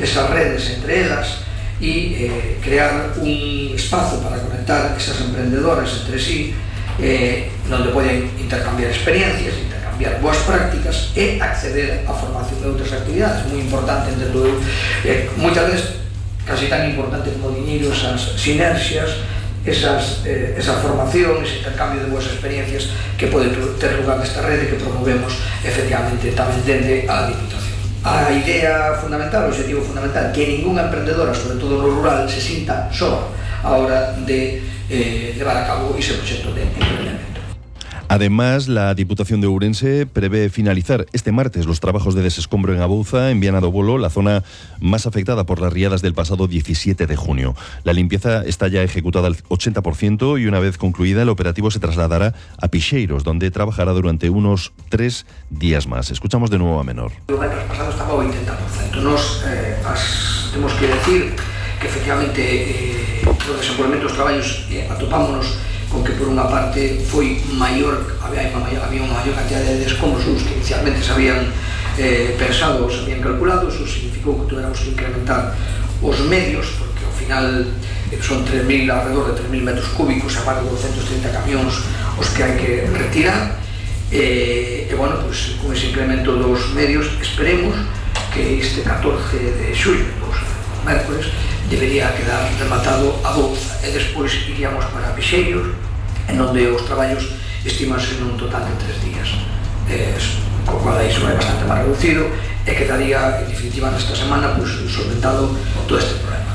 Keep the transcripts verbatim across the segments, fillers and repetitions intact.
esas redes entre elas e eh, crear un espazo para conectar esas emprendedoras entre sí, eh, donde poden intercambiar experiencias, intercambiar boas prácticas e acceder a formación de outras actividades. Moi importante, entendo eu, eh, moitas veces casi tan importante como o diñeiro, esas sinerxias, esas, eh, esa formación, ese intercambio de boas experiencias que pode ter lugar nesta rede que promovemos efectivamente tamén dende a Diputación. A idea fundamental, o objetivo fundamental, que ninguna emprendedora, sobre todo no rural, se sinta sola a hora de eh, llevar a cabo ese proxecto de emprendimiento. Además, la Diputación de Ourense prevé finalizar este martes los trabajos de desescombro en Abouza, en Viana do Bolo, la zona más afectada por las riadas del pasado diecisiete de junio. La limpieza está ya ejecutada al ochenta por ciento y una vez concluida el operativo se trasladará a Pixeiros, donde trabajará durante unos tres días más. Escuchamos de nuevo a Menor. El mes pasado estaba ao oitenta por ciento. Nos eh, as, temos que decir que efectivamente eh, o desenvolvemento dos traballos eh, atopámonos con que por unha parte foi maior, había, había unha maior cantidade de escombros os que inicialmente se habían eh, pensado ou se habían calculado. Eso significou que tuviéramos que incrementar os medios, porque ao final eh, son tres mil, alrededor de tres mil metros cúbicos, a máis de doscientos trinta camións os que hai que retirar. E, e bueno, pues, con ese incremento dos medios esperemos que este catorce de xullo, pues, mércoles, debería quedar rematado a Abouza e despois iríamos para Pixeiros, en onde os traballos estimanse nun total de tres días, eh, co cual aí é bastante máis reducido e quedaría en definitiva nesta semana pues, solventado todo este problema.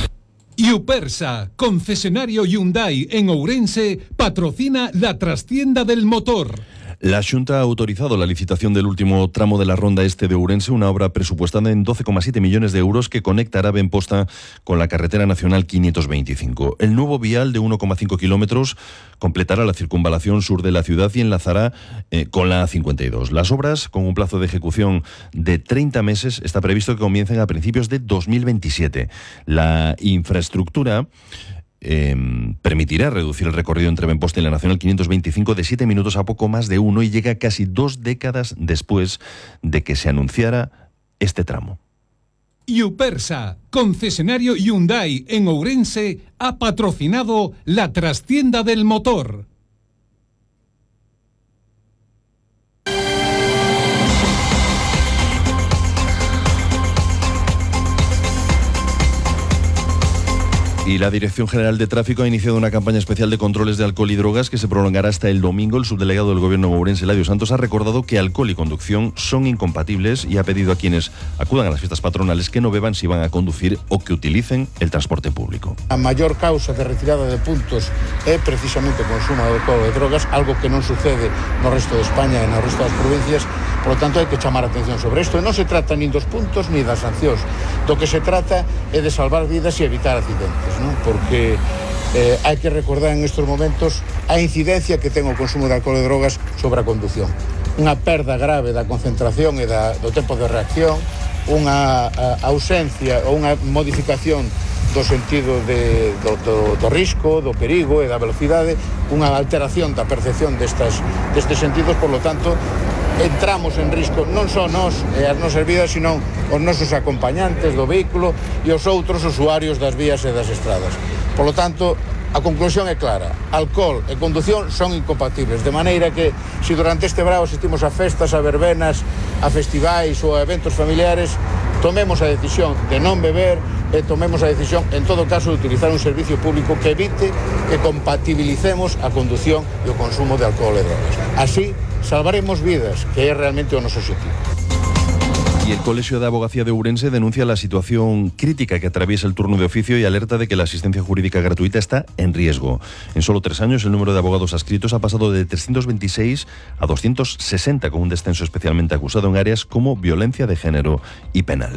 Iupersa, concesionario Hyundai en Ourense, patrocina la trastienda del motor. La Xunta ha autorizado la licitación del último tramo de la Ronda Este de Ourense, una obra presupuestada en doce coma siete millones de euros que conectará Benposta con la carretera nacional quinientos veinticinco. El nuevo vial de uno coma cinco kilómetros completará la circunvalación sur de la ciudad y enlazará eh, con la A cincuenta y dos. Las obras, con un plazo de ejecución de treinta meses, está previsto que comiencen a principios de dos mil veintisiete. La infraestructura Eh, permitirá reducir el recorrido entre Benposta y la Nacional quinientos veinticinco de siete minutos a poco más de uno y llega casi dos décadas después de que se anunciara este tramo. Iupersa, concesionario Hyundai en Ourense, ha patrocinado la trastienda del motor. Y la Dirección General de Tráfico ha iniciado una campaña especial de controles de alcohol y drogas que se prolongará hasta el domingo. El subdelegado del Gobierno en Ourense, Eladio Santos, ha recordado que alcohol y conducción son incompatibles y ha pedido a quienes acudan a las fiestas patronales que no beban si van a conducir o que utilicen el transporte público. A maior causa de retirada de puntos é precisamente o consumo de alcohol e drogas, algo que non sucede no resto de España e no resto das provincias. Por lo tanto, hai que chamar a atención sobre isto. E non se trata nin dos puntos ni das sancións. Do que se trata é de salvar vidas e evitar accidentes, ¿no? Porque eh, hai que recordar en estes momentos a incidencia que ten o consumo de alcohol e drogas sobre a condución. Unha perda grave da concentración e da, do tempo de reacción, unha a, ausencia ou unha modificación do sentido de, do, do, do risco, do perigo e da velocidade, unha alteración da percepción destas, destes sentidos. Por lo tanto, entramos en risco non só nós e as nosas vidas, sino os nosos acompañantes do vehículo e os outros usuarios das vías e das estradas. Por lo tanto, a conclusión é clara: alcohol e condución son incompatibles, de maneira que se durante este verao asistimos a festas, a verbenas, a festivais ou a eventos familiares, tomemos a decisión de non beber e tomemos a decisión, en todo caso, de utilizar un servicio público que evite que compatibilicemos a condución e o consumo de alcohol e drogas. Así salvaremos vidas, que é realmente o noso objetivo. Y el Colegio de Abogacía de Ourense denuncia la situación crítica que atraviesa el turno de oficio y alerta de que la asistencia jurídica gratuita está en riesgo. En solo tres años, el número de abogados adscritos ha pasado de trescientos veintiséis a doscientos sesenta, con un descenso especialmente acusado en áreas como violencia de género y penal.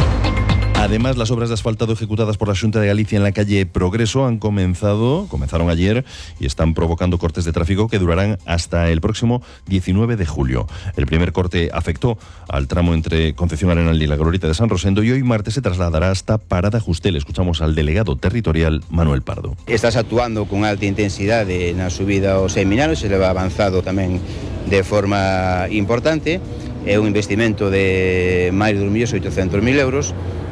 Además, las obras de asfaltado ejecutadas por la Xunta de Galicia en la calle Progreso han comenzado, comenzaron ayer y están provocando cortes de tráfico que durarán hasta el próximo diecinueve de julio. El primer corte afectó al tramo entre Concepción Arenal y la Glorieta de San Rosendo y hoy martes se trasladará hasta Parada Justel. Escuchamos al delegado territorial Manuel Pardo. Estás actuando con alta intensidade na subida aos seminarios, se leva avanzado tamén de forma importante. É un investimento de máis de un millón oitocentos mil euros